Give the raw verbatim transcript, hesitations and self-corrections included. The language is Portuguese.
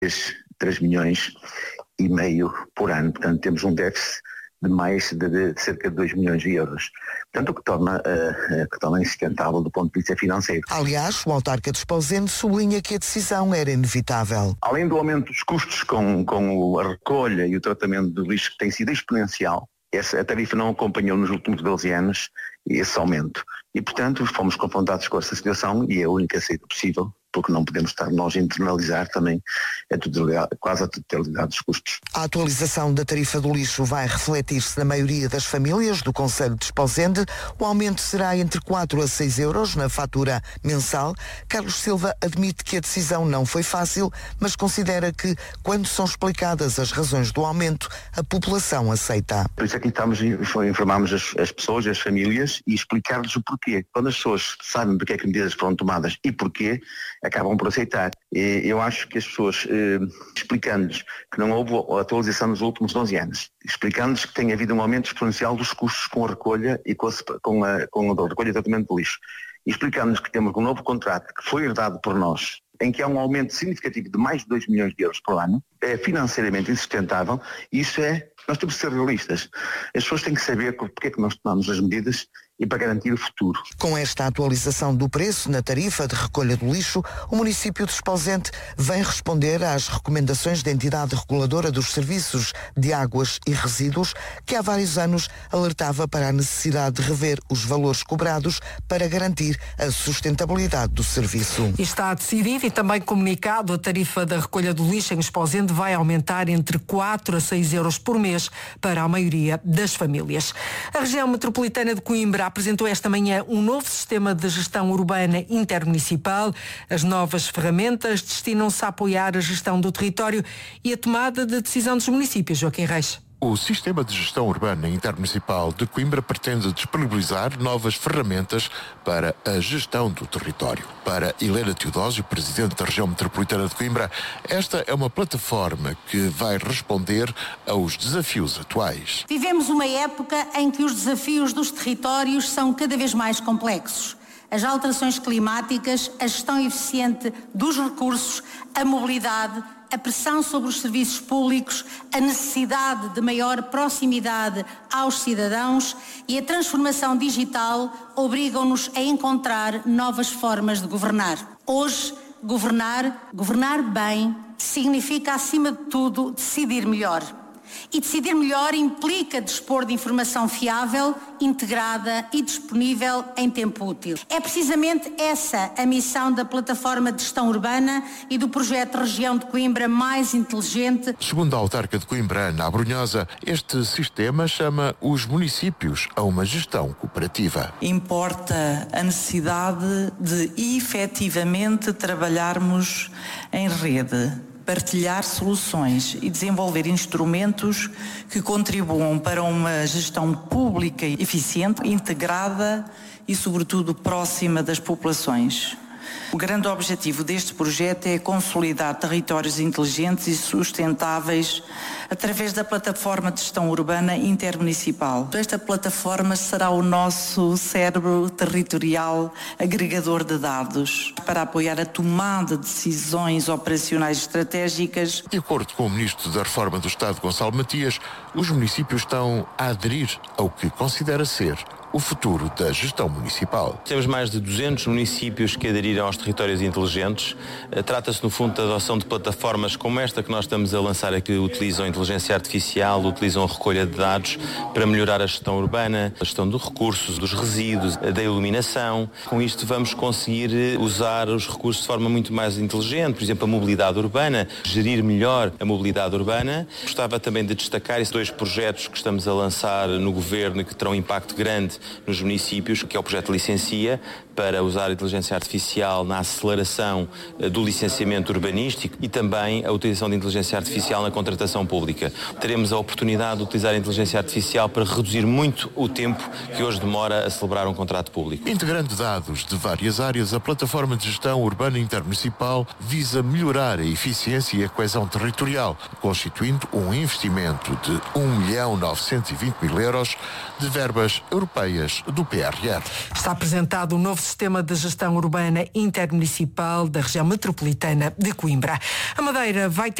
três milhões e meio por ano. Portanto, temos um déficit de mais de, de cerca de dois milhões de euros. Portanto, o que torna, uh, que torna insustentável do ponto de vista financeiro. Aliás, o autarca de Esposende sublinha que a decisão era inevitável. Além do aumento dos custos com, com a recolha e o tratamento do lixo, que tem sido exponencial, essa, a tarifa não acompanhou nos últimos doze anos esse aumento. E, portanto, fomos confrontados com essa situação e é a única saída possível, porque não podemos estar nós a internalizar também a totalidade, quase a totalidade dos custos. A atualização da tarifa do lixo vai refletir-se na maioria das famílias do concelho de Esposende. O aumento será entre quatro a seis euros na fatura mensal. Carlos Silva admite que a decisão não foi fácil, mas considera que, quando são explicadas as razões do aumento, a população aceita. Por isso é que estamos, informamos as, as pessoas, as famílias, e explicar-lhes o porquê. Quando as pessoas sabem porque é que medidas foram tomadas e porquê, acabam por aceitar. E eu acho que as pessoas, eh, explicando-lhes que não houve atualização nos últimos doze anos, explicando-lhes que tem havido um aumento exponencial dos custos com a recolha e com a, com a, com a recolha e tratamento do lixo, e explicando-lhes que temos um novo contrato que foi herdado por nós, em que há um aumento significativo de mais de dois milhões de euros por ano, é financeiramente insustentável, e isso é, nós temos que ser realistas. As pessoas têm que saber porque é que nós tomamos as medidas e para garantir o futuro. Com esta atualização do preço na tarifa de recolha do lixo, o município de Esposende vem responder às recomendações da entidade reguladora dos serviços de águas e resíduos, que há vários anos alertava para a necessidade de rever os valores cobrados para garantir a sustentabilidade do serviço. E está decidido e também comunicado, a tarifa da recolha do lixo em Esposende vai aumentar entre quatro a seis euros por mês para a maioria das famílias. A região metropolitana de Coimbra apresentou esta manhã um novo sistema de gestão urbana intermunicipal. As novas ferramentas destinam-se a apoiar a gestão do território e a tomada de decisão dos municípios. Joaquim Reis. O Sistema de Gestão Urbana Intermunicipal de Coimbra pretende disponibilizar novas ferramentas para a gestão do território. Para Helena Teodósio, Presidente da Região Metropolitana de Coimbra, esta é uma plataforma que vai responder aos desafios atuais. Vivemos uma época em que os desafios dos territórios são cada vez mais complexos. As alterações climáticas, a gestão eficiente dos recursos, a mobilidade, a pressão sobre os serviços públicos, a necessidade de maior proximidade aos cidadãos e a transformação digital obrigam-nos a encontrar novas formas de governar. Hoje, governar, governar bem, significa, acima de tudo, decidir melhor. E decidir melhor implica dispor de informação fiável, integrada e disponível em tempo útil. É precisamente essa a missão da Plataforma de Gestão Urbana e do projeto Região de Coimbra Mais Inteligente. Segundo a autarca de Coimbra, Ana Abrunhosa, este sistema chama os municípios a uma gestão cooperativa. Importa a necessidade de efetivamente trabalharmos em rede, partilhar soluções e desenvolver instrumentos que contribuam para uma gestão pública eficiente, integrada e, sobretudo, próxima das populações. O grande objetivo deste projeto é consolidar territórios inteligentes e sustentáveis através da Plataforma de Gestão Urbana Intermunicipal. Esta plataforma será o nosso cérebro territorial agregador de dados para apoiar a tomada de decisões operacionais estratégicas. De acordo com o Ministro da Reforma do Estado, Gonçalo Matias, os municípios estão a aderir ao que considera ser o futuro da gestão municipal. Temos mais de duzentos municípios que aderiram aos territórios inteligentes. Trata-se, no fundo, da adoção de plataformas como esta que nós estamos a lançar aqui, que utilizam a inteligência artificial, utilizam a recolha de dados para melhorar a gestão urbana, a gestão dos recursos, dos resíduos, da iluminação. Com isto vamos conseguir usar os recursos de forma muito mais inteligente, por exemplo, a mobilidade urbana, gerir melhor a mobilidade urbana. Gostava também de destacar esses dois projetos que estamos a lançar no Governo e que terão um impacto grande nos municípios, que é o projeto Licencia, para usar a inteligência artificial na aceleração do licenciamento urbanístico e também a utilização de inteligência artificial na contratação pública. Teremos a oportunidade de utilizar a inteligência artificial para reduzir muito o tempo que hoje demora a celebrar um contrato público. Integrando dados de várias áreas, a Plataforma de Gestão Urbana Intermunicipal visa melhorar a eficiência e a coesão territorial, constituindo um investimento de um milhão novecentos e vinte mil euros de verbas europeias ideias do P R R. Está apresentado o novo sistema de gestão urbana intermunicipal da região metropolitana de Coimbra. A Madeira vai ter